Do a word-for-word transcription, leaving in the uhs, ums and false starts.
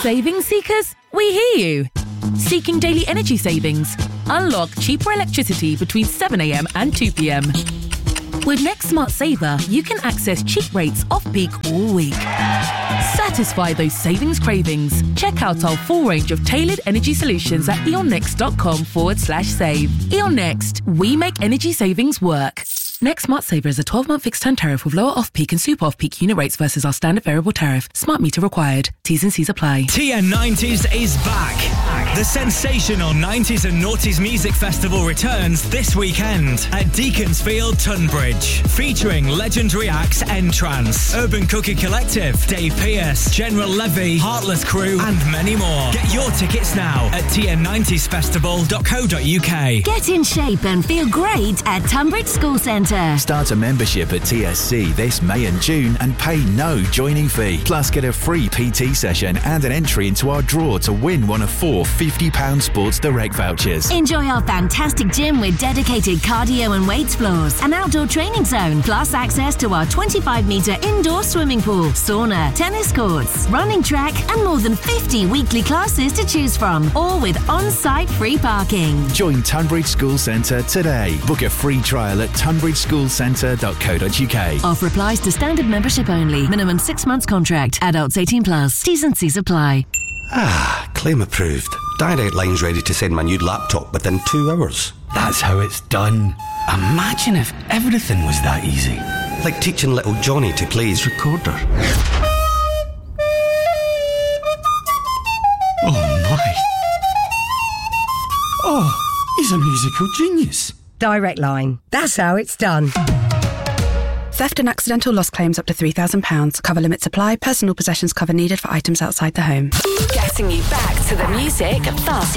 Savings seekers, we hear you. Seeking daily energy savings? Unlock cheaper electricity between seven a.m. and two p.m. With Next Smart Saver, you can access cheap rates off-peak all week. Satisfy those savings cravings. Check out our full range of tailored energy solutions at eonnext.com forward slash save. Eon Next, we make energy savings work. Next Smart Saver is a twelve-month fixed-term tariff with lower off-peak and super off-peak unit rates versus our standard variable tariff. Smart meter required. T's and C's apply. T N nineties is back. The sensational nineties and noughties music festival returns this weekend at Deaconsfield, Tunbridge, featuring legendary acts N-Trance, Urban Cookie Collective, Dave Pearce, General Levy, Heartless Crew, and many more. Get your tickets now at t n nineties festival dot co dot u k. Get in shape and feel great at Tunbridge School Centre. Start a membership at T S C this May and June and pay no joining fee. Plus get a free P T session and an entry into our draw to win one of four fifty pounds Sports Direct vouchers. Enjoy our fantastic gym with dedicated cardio and weights floors, an outdoor training zone, plus access to our twenty-five metre indoor swimming pool, sauna, tennis courts, running track, and more than fifty weekly classes to choose from, all with on-site free parking. Join Tunbridge School Centre today. Book a free trial at tunbridge school centre dot co dot u k. Offer applies to standard membership only. Minimum six months contract. Adults eighteen plus. T's and C's apply. Ah, claim approved. Direct Line's ready to send my new laptop within two hours. That's how it's done. Imagine if everything was that easy. Like teaching little Johnny to play his recorder. Oh my. Oh, he's a musical genius. Direct Line. That's how it's done. Theft and accidental loss claims up to three thousand pounds. Cover limits apply. Personal possessions cover needed for items outside the home. Getting you back to the music fast.